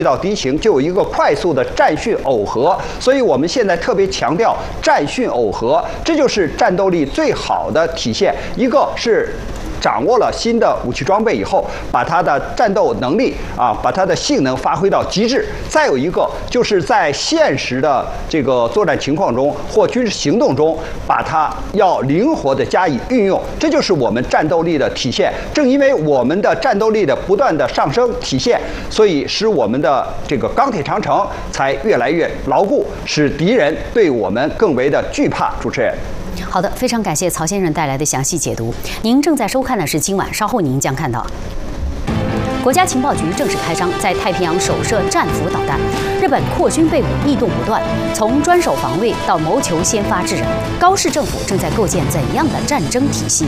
到敌情，就有一个快速的战训耦合，所以我们现在特别强调战训耦合，这就是战斗力最好的体现。一个是掌握了新的武器装备以后，把它的战斗能力把它的性能发挥到极致；再有一个就是在现实的这个作战情况中或军事行动中，把它要灵活的加以运用，这就是我们战斗力的体现。正因为我们的战斗力的不断的上升体现，所以使我们的这个钢铁长城才越来越牢固，使敌人对我们更为的惧怕。主持人。 好的，非常感谢曹先生带来的详细解读。您正在收看的是今晚，稍后您将看到国家情报局正式开张，在太平洋首射战斧导弹。日本扩军备武异动不断，从专守防卫到谋求先发制人，高市政府正在构建怎样的战争体系？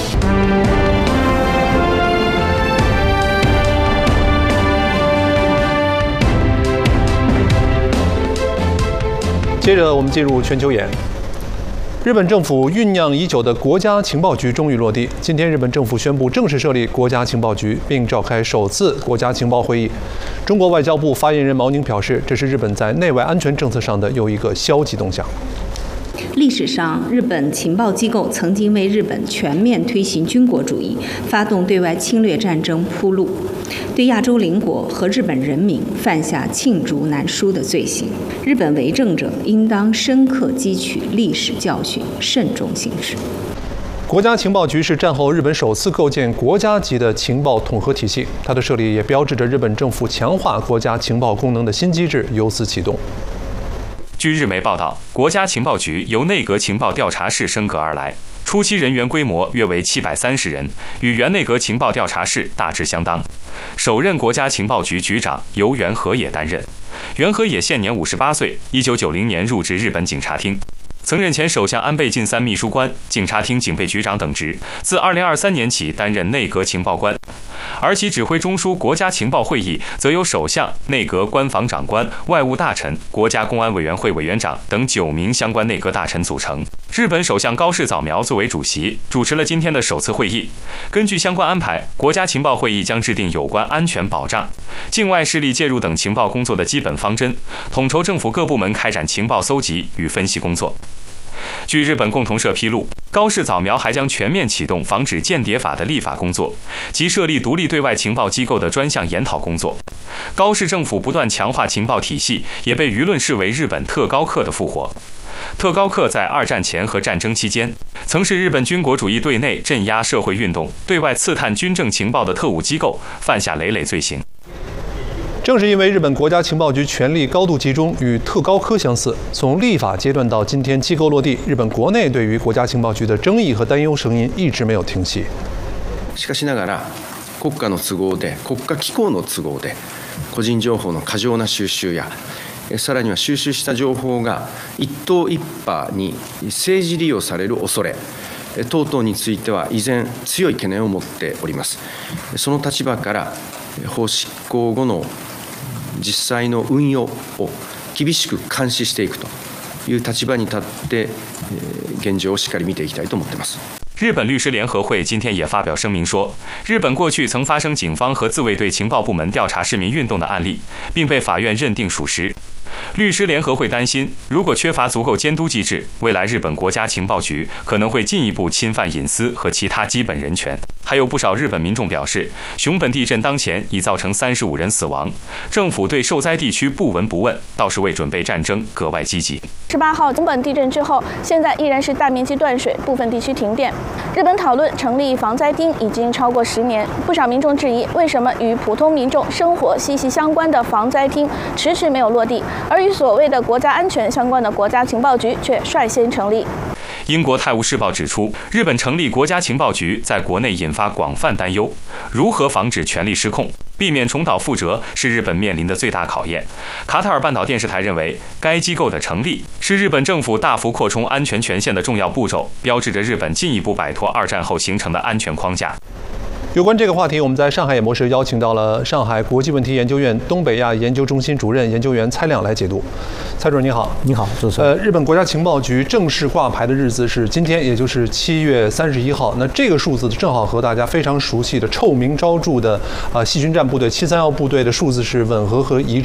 接着我们进入全球眼。日本政府酝酿已久的国家情报局终于落地。今天，日本政府宣布正式设立国家情报局，并召开首次国家情报会议。中国外交部发言人毛宁表示，这是日本在内外安全政策上的又一个消极动向。 历史上，日本情报机构曾经为日本全面推行军国主义、发动对外侵略战争铺路，对亚洲邻国和日本人民犯下罄竹难书的罪行。日本为政者应当深刻汲取历史教训，慎重行事。 国家情报局是战后日本首次构建国家级的情报统合体系，它的设立也标志着日本政府强化国家情报功能的新机制由此启动。 据日媒报道，国家情报局由内阁情报调查室升格而来，初期人员规模约为730人，与原内阁情报调查室大致相当。首任国家情报局局长由原和也担任。原和也现年58岁，1990年入职日本警察厅，曾任前首相安倍晋三秘书官、警察厅警备局长等职，自2023年起担任内阁情报官。而其指挥中枢国家情报会议，则由首相、内阁官房长官、外务大臣、国家公安委员会委员长等9名相关内阁大臣组成。日本首相高市早苗作为主席，主持了今天的首次会议。根据相关安排，国家情报会议将制定有关安全保障、境外势力介入等情报工作的基本方针，统筹政府各部门开展情报搜集与分析工作。据日本共同社披露，高市早苗还将全面启动防止间谍法的立法工作，及设立独立对外情报机构的专项研讨工作。高市政府不断强化情报体系，也被舆论视为日本特高课的复活。特高课在2战前和战争期间，曾是日本军国主义对内镇压社会运动、对外刺探军政情报的特务机构，犯下累累罪行。 正是因为日本国家情报局权力高度集中，与特高科相似，从立法阶段到今天机构落地，日本国内对于国家情报局的争议和担忧声音一直没有停息。 しかしながら、国家の都合で、国家機構の都合で、個人情報の過剰な収集や、さらには収集した情報が一党一派に政治利用される恐れ等々については依然強い懸念を持っております。その立場から法執行後の実際の運用を厳しく監視していくという立場に立って現状をしっかり見ていきたいと思っています。 日本律师联合会今天也发表声明说，日本过去曾发生警方和自卫队情报部门调查市民运动的案例，并被法院认定属实。律师联合会担心，如果缺乏足够监督机制，未来日本国家情报局可能会进一步侵犯隐私和其他基本人权。还有不少日本民众表示，熊本地震当前已造成35人死亡，政府对受灾地区不闻不问，倒是为准备战争格外积极。 18号熊本地震之后，现在依然是大面积断水，部分地区停电。日本讨论成立防灾厅已经超过10年，不少民众质疑，为什么与普通民众生活息息相关的防灾厅迟迟没有落地，而与所谓的国家安全相关的国家情报局却率先成立。 英国《泰晤士报》指出，日本成立国家情报局在国内引发广泛担忧，如何防止权力失控，避免重蹈覆辙，是日本面临的最大考验。卡塔尔半岛电视台认为，该机构的成立是日本政府大幅扩充安全权限的重要步骤，标志着日本进一步摆脱2战后形成的安全框架。 有关这个话题，我们在上海演播室邀请到了上海国际问题研究院东北亚研究中心主任研究员蔡亮来解读。蔡主任你好。 你好，主持人。 日本国家情报局正式挂牌的日子是今天，也就是7月31号。那这个数字正好和大家非常熟悉的臭名昭著的细菌战部队731部队的数字是吻合和一致。